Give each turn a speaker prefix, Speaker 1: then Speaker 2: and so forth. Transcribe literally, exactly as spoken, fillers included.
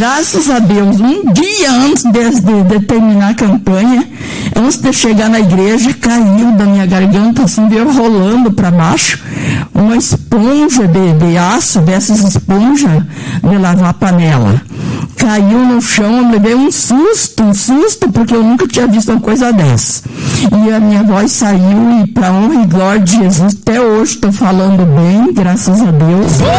Speaker 1: graças a Deus, um dia antes de, de, de terminar a campanha, antes de chegar na igreja, caiu da minha garganta, assim, veio rolando para baixo, uma esponja de, de aço, dessas esponjas de lavar panela. Caiu no chão, eu me dei um susto, um susto, porque eu nunca tinha visto uma coisa dessa. E a minha voz saiu, e para honra e glória de Jesus, até hoje estou falando bem, graças a Deus.